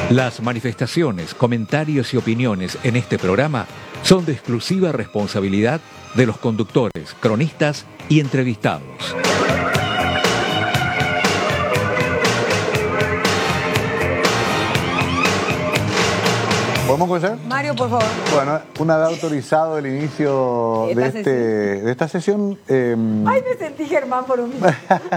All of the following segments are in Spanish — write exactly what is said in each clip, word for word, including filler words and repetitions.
Las manifestaciones, comentarios y opiniones en este programa son de exclusiva responsabilidad de los conductores, cronistas y entrevistados. ¿Podemos comenzar? Mario, por favor. Bueno, una vez autorizado el inicio de, este, de esta sesión... Eh, Ay, me sentí Germán por un minuto.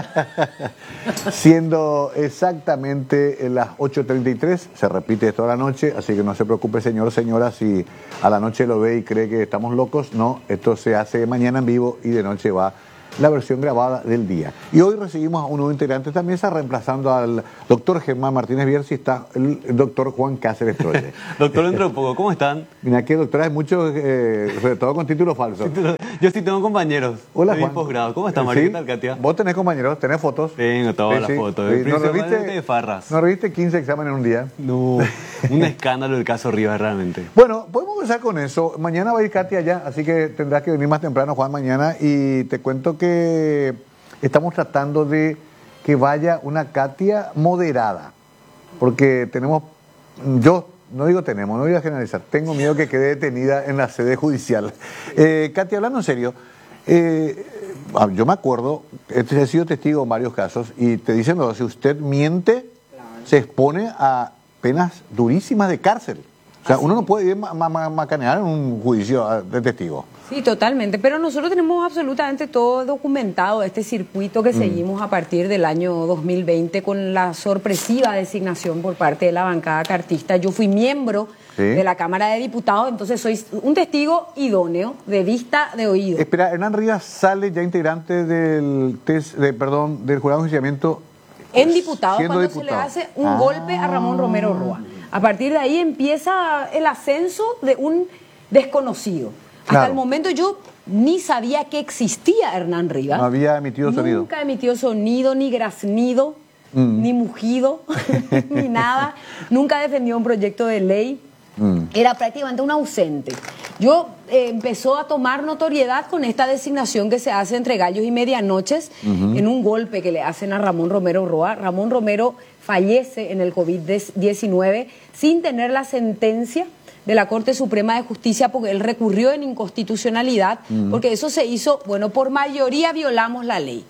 Siendo exactamente las ocho treinta y tres, se repite esto a la noche, así que no se preocupe, señor o señora, si a la noche lo ve y cree que estamos locos. No, esto se hace mañana en vivo y de noche va la versión grabada del día. Y hoy recibimos a un nuevo integrante de esta mesa, reemplazando al doctor Germán Martínez Bierzi, está el, el doctor Juan Cáceres Troye. Doctor, dentro de poco, ¿cómo están? Mira que doctora hay muchos, eh, sobre todo con títulos falsos. Yo sí tengo compañeros. Hola, de Juan. Posgrado. ¿Cómo está, Mario? ¿Sí? ¿Qué tal, Katia? Vos tenés compañeros, tenés fotos. Tengo todas Sí, las sí. fotos. Sí. Sí. ¿No Principalmente reviste, de farras. ¿No reviste quince exámenes en un día? No, un escándalo el caso Rivas realmente. Bueno, podemos empezar con eso. Mañana va a ir Katia allá, así que tendrás que venir más temprano, Juan, mañana. Y te cuento que estamos tratando de que vaya una Katia moderada. Porque tenemos, yo no digo tenemos, no voy a generalizar, tengo miedo que quede detenida en la sede judicial. Eh, Katia, hablando en serio, eh, yo me acuerdo, he sido testigo en varios casos, y te dicen, no, si usted miente, se expone a penas durísimas de cárcel. O sea, uno no puede ir a ma ma macanear en un juicio de testigo. Sí, totalmente. Pero nosotros tenemos absolutamente todo documentado, este circuito que mm. seguimos a partir del año dos mil veinte con la sorpresiva designación por parte de la bancada cartista. Yo fui miembro ¿Sí? de la Cámara de Diputados, entonces soy un testigo idóneo, de vista, de oído. Espera, Hernán Rivas sale ya integrante del test, de, perdón, del jurado de enjuiciamiento. En diputado, cuando diputado. se le hace un ah. golpe a Ramón Romero Roa. A partir de ahí empieza el ascenso de un desconocido. Claro. Hasta el momento yo ni sabía que existía Hernán Rivas. No había emitido sonido. Nunca emitió sonido, ni graznido, mm. ni mugido, ni nada. Nunca defendió un proyecto de ley. Mm. Era prácticamente un ausente. Yo eh, empezó a tomar notoriedad con esta designación que se hace entre gallos y medianoches uh-huh. en un golpe que le hacen a Ramón Romero Roa. Ramón Romero fallece en el COVID diecinueve sin tener la sentencia de la Corte Suprema de Justicia porque él recurrió en inconstitucionalidad, uh-huh. porque eso se hizo, bueno, por mayoría violamos la ley.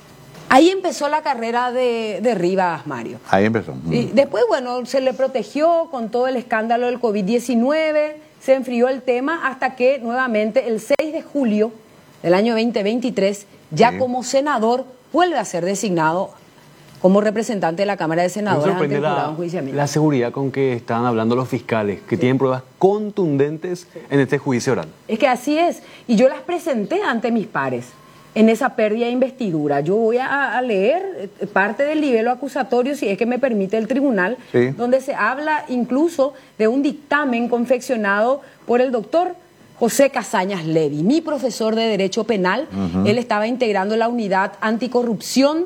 Ahí empezó la carrera de, de Rivas, Mario. Ahí empezó. Uh-huh. Y después, bueno, se le protegió con todo el escándalo del COVID diecinueve, se enfrió el tema hasta que nuevamente el seis de julio del año veinte veintitrés, ya sí. como senador, vuelve a ser designado como representante de la Cámara de Senadores ante el jurado de enjuiciamiento. La seguridad con que están hablando los fiscales, que sí. tienen pruebas contundentes sí. en este juicio oral. Es que así es, y yo las presenté ante mis pares en esa pérdida de investidura. Yo voy a, a leer parte del libelo acusatorio, si es que me permite el tribunal, sí. donde se habla incluso de un dictamen confeccionado por el doctor José Casañas Levy, mi profesor de Derecho Penal. Uh-huh. Él estaba integrando la unidad anticorrupción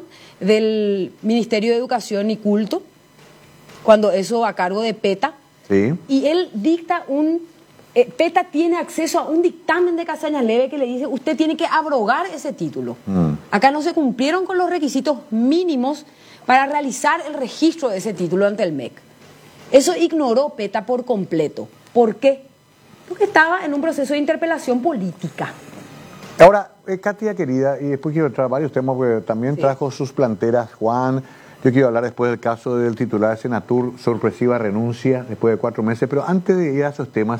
del Ministerio de Educación y Culto, cuando eso a cargo de PETA, sí. y él dicta un... Eh, PETA tiene acceso a un dictamen de Casañas Levy que le dice usted tiene que abrogar ese título. Mm. Acá no se cumplieron con los requisitos mínimos para realizar el registro de ese título ante el M E C. Eso ignoró PETA por completo. ¿Por qué? Porque estaba en un proceso de interpelación política. Ahora, eh, Katia querida, y después quiero traer varios temas, porque también sí. trajo sus planteras Juan. Yo quiero hablar después del caso del titular de Senatur, sorpresiva renuncia después de cuatro meses, pero antes de ir a esos temas,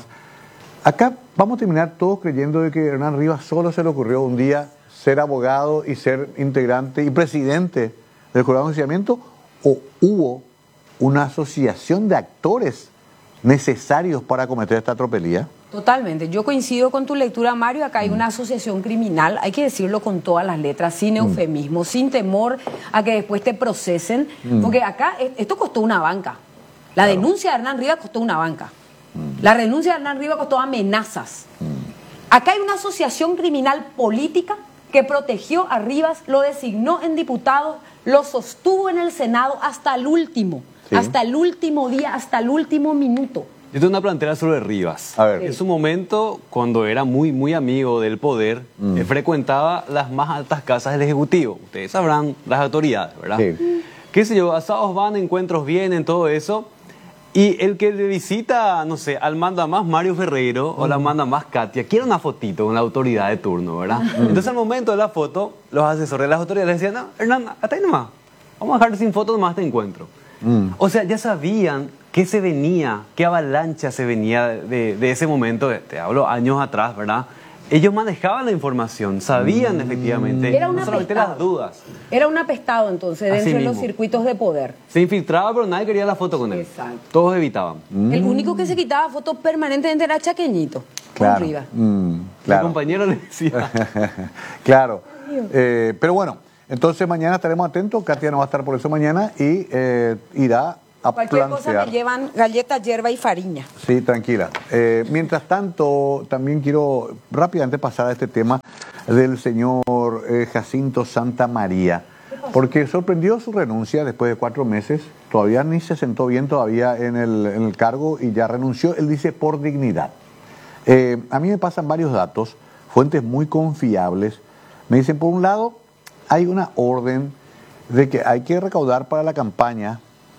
acá vamos a terminar todos creyendo de que Hernán Rivas solo se le ocurrió un día ser abogado y ser integrante y presidente del jurado de enjuiciamiento, o hubo una asociación de actores necesarios para cometer esta tropelía. Totalmente, yo coincido con tu lectura, Mario. Acá hay una asociación criminal, hay que decirlo con todas las letras, sin eufemismo, mm. sin temor a que después te procesen, mm. porque acá esto costó una banca. La claro. denuncia de Hernán Rivas costó una banca. La renuncia de Hernán Rivas costó amenazas. Acá hay una asociación criminal política que protegió a Rivas, lo designó en diputado, lo sostuvo en el Senado hasta el último, sí. hasta el último día, hasta el último minuto. Yo tengo una plantera sobre Rivas. A ver. En su momento, cuando era muy, muy amigo del poder, mm. eh, frecuentaba las más altas casas del Ejecutivo. Ustedes sabrán, las autoridades, ¿verdad? Sí. Qué sé yo, asados van, encuentros vienen, todo eso. Y el que le visita, no sé, al manda más Mario Ferreiro o la manda más Katia, quiere una fotito con la autoridad de turno, ¿verdad? Entonces al momento de la foto, los asesores de las autoridades decían, no, Hernán, hasta ahí nomás, vamos a dejar sin foto nomás este encuentro. Mm. O sea, ya sabían qué se venía, qué avalancha se venía de, de ese momento, te hablo años atrás, ¿verdad? Ellos manejaban la información, sabían efectivamente, Era un no solamente apestado. las dudas. Era un apestado entonces Así dentro de los mismo. circuitos de poder. Se infiltraba, pero nadie quería la foto con él. Exacto. Todos evitaban. El único que se quitaba fotos permanentemente era Chaqueñito, Claro. con Rivas. Mm, Mi claro. compañero le decía. Claro. Eh, pero bueno, entonces mañana estaremos atentos. Katia no va a estar por eso mañana y eh, irá a Cualquier cosa plantear. me llevan galletas, hierba y fariña. Sí, tranquila. Eh, mientras tanto, también quiero rápidamente pasar a este tema del señor eh, Jacinto Santamaría, porque sorprendió su renuncia después de cuatro meses. Todavía ni se sentó bien todavía en el, en el cargo y ya renunció. Él dice por dignidad. Eh, a mí me pasan varios datos, fuentes muy confiables. Me dicen, por un lado, hay una orden de que hay que recaudar para la campaña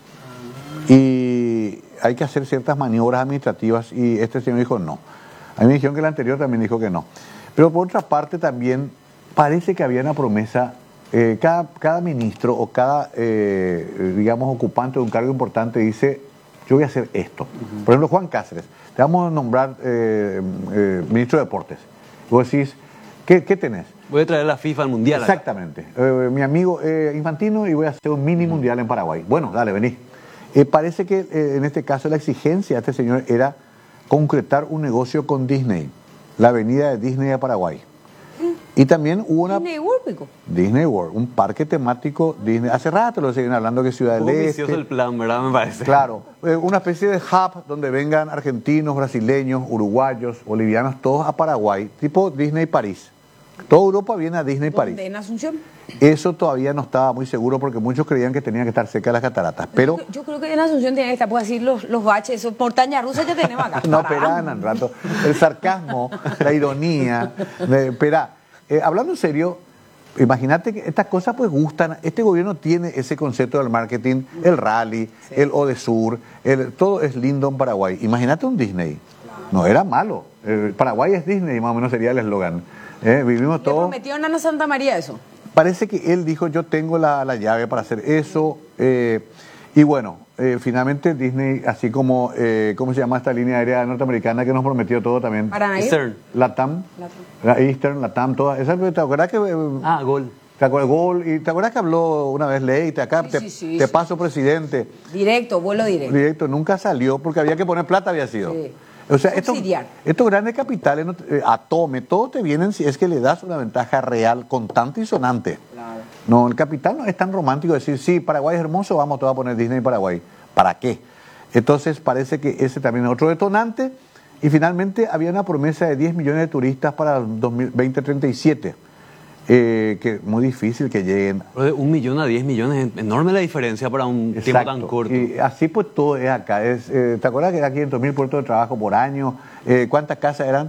y hay que hacer ciertas maniobras administrativas y este señor dijo no. A mí me dijeron que el anterior también dijo que no. Pero por otra parte también parece que había una promesa, eh, cada, cada ministro o cada, eh, digamos, ocupante de un cargo importante dice, yo voy a hacer esto. Uh-huh. Por ejemplo, Juan Cáceres, te vamos a nombrar eh, eh, ministro de Deportes. Vos decís, ¿qué, qué tenés? Voy a traer la FIFA al Mundial. Exactamente. Eh, mi amigo eh, Infantino y voy a hacer un mini mundial en Paraguay. Bueno, dale, vení. Eh, parece que eh, en este caso la exigencia de este señor era concretar un negocio con Disney, la avenida de Disney a Paraguay. Y también hubo una... Disney World, pico. Disney World, un parque temático Disney. Hace rato lo siguen hablando que Ciudad del Este. Ambicioso el plan, ¿verdad? Me parece. Claro, eh, una especie de hub donde vengan argentinos, brasileños, uruguayos, bolivianos, todos a Paraguay, tipo Disney París. Toda Europa viene a Disney París. ¿En Asunción? Eso todavía no estaba muy seguro porque muchos creían que tenían que estar cerca de las cataratas. Pero Yo, yo creo que en Asunción tiene que estar, pues decir, los, los baches, esos montañas rusas ya tenemos acá. no, espera, un rato. El sarcasmo, la ironía. Espera, eh, hablando en serio, imagínate que estas cosas pues gustan. Este gobierno tiene ese concepto del marketing, el rally, sí. el Odesur, el, todo es lindo en Paraguay. Imagínate un Disney. No era malo. El Paraguay es Disney, más o menos sería el eslogan. Eh, vivimos todos. ¿Le prometió a Nana Santamaría eso? Parece que él dijo, yo tengo la, la llave para hacer eso. Eh, y bueno, eh, finalmente Disney, así como, eh, ¿cómo se llama esta línea aérea norteamericana que nos prometió todo también? Para Eastern. Latam. La Eastern, Latam, todas. ¿Te acuerdas que...? Eh, ah, Gol. ¿Te acuerdas? Gol. ¿Y te acuerdas que habló una vez Ley? Te, acá, sí, te, sí, sí, te sí. paso presidente. Directo, vuelo directo. Directo, nunca salió porque había que poner plata, había sido. Sí. O sea, estos, estos grandes capitales, eh, Atome, todo te vienen si es que le das una ventaja real, constante y sonante. Claro. No, el capital no es tan romántico decir, sí, Paraguay es hermoso, vamos todos a poner Disney en Paraguay. ¿Para qué? Entonces parece que ese también es otro detonante. Y finalmente había una promesa de diez millones de turistas para el veinte treinta y siete. Eh, que muy difícil que lleguen. De un millón a diez millones, enorme la diferencia para un Exacto. tiempo tan corto. Y así pues todo es acá. Es, eh, ¿Te acuerdas que era quinientos mil puestos de trabajo por año? Eh, ¿Cuántas casas eran?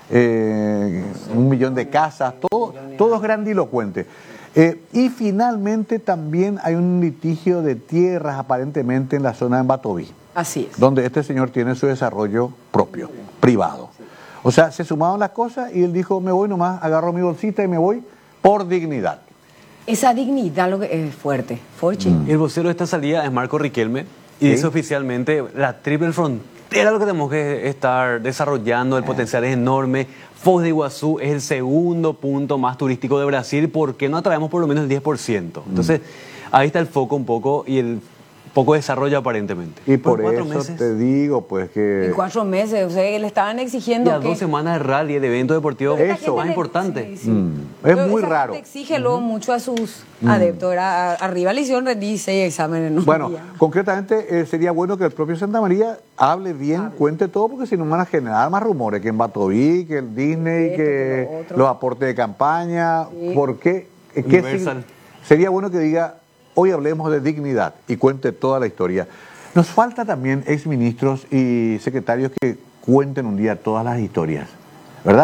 Eh, un millón de casas, todo, todo es grandilocuente. Eh, y finalmente también hay un litigio de tierras aparentemente en la zona de Batoví. Así es. Donde este señor tiene su desarrollo propio, privado. O sea, se sumaban las cosas y él dijo, me voy nomás, agarro mi bolsita y me voy por dignidad. Esa dignidad lo que es fuerte, Forchi. Mm. El vocero de esta salida es Marco Riquelme y ¿Sí? dice oficialmente la triple frontera lo que tenemos que estar desarrollando, el eh. potencial es enorme. Foz de Iguazú es el segundo punto más turístico de Brasil, ¿por qué no atraemos por lo menos el diez por ciento? Entonces, mm. ahí está el foco un poco y el poco desarrollo aparentemente. Y por eso meses, te digo, pues que... En cuatro meses, o sea, le estaban exigiendo... Y a que... dos semanas de rally, el evento deportivo eso. más importante. Sí, sí. Mm. Es Pero muy esa raro. Exige luego uh-huh. mucho a sus mm. adeptos. Era, arriba le hicieron rendir seis exámenes en un Bueno, día. concretamente eh, sería bueno que el propio Santamaría hable bien, hable. cuente todo, porque si no van a generar más rumores, que en Batoví, que el Disney, Esto, que lo los aportes de campaña, sí. ¿por qué? ¿Qué si, sería bueno que diga... Hoy hablemos de dignidad y cuente toda la historia. Nos falta también exministros y secretarios que cuenten un día todas las historias, ¿verdad?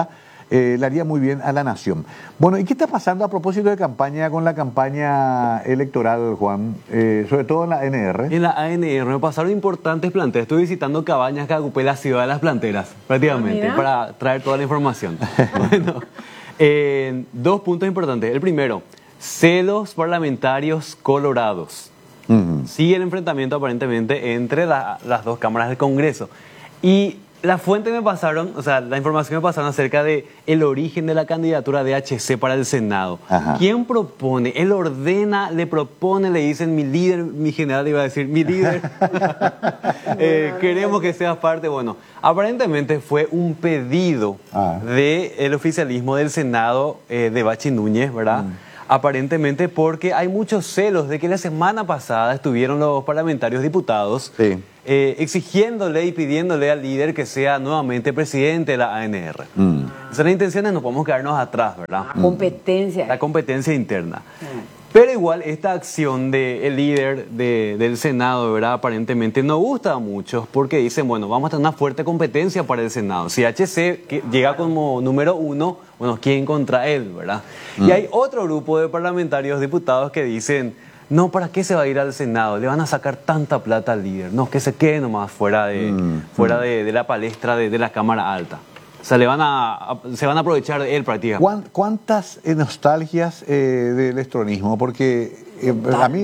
eh, le haría muy bien a la nación. Bueno, ¿y qué está pasando a propósito de campaña con la campaña electoral, Juan? Eh, sobre todo en la A N R. En la A N R me pasaron importantes planteras. Estuve visitando Cabañas, que ocupé la ciudad de las planteras, prácticamente, Mira. para traer toda la información. Bueno, eh, dos puntos importantes. El primero, celos parlamentarios colorados. Uh-huh. Sigue el enfrentamiento aparentemente entre la- las dos cámaras del Congreso. Y la fuente me pasaron, o sea, la información me pasaron acerca de el origen de la candidatura de H C para el Senado. Ajá. ¿Quién propone? Él ordena, le propone, le dicen mi líder, mi general iba a decir, mi líder. Eh, queremos que seas parte. Bueno, aparentemente fue un pedido Ah. del oficialismo del Senado eh, de Bachi Núñez, ¿verdad? Mm. Aparentemente porque hay muchos celos de que la semana pasada estuvieron los parlamentarios diputados Sí. eh, exigiéndole y pidiéndole al líder que sea nuevamente presidente de la A N R. Mm. Esas las intenciones, no podemos quedarnos atrás, ¿verdad? Competencia. La competencia interna. Pero igual esta acción del líder de- del Senado, ¿verdad? Aparentemente no gusta a muchos porque dicen, bueno, vamos a tener una fuerte competencia para el Senado. Si H C que llega como número uno, bueno, ¿quién contra él, verdad? Y hay otro grupo de parlamentarios diputados que dicen, no, ¿para qué se va a ir al Senado? Le van a sacar tanta plata al líder. No, que se quede nomás fuera de, Mm, fuera de, de la palestra de, de la Cámara Alta. O sea, le van a, a- se van a aprovechar de él prácticamente. ¿Cuán- ¿Cuántas eh, nostalgias eh, del estronismo? Porque eh, a mí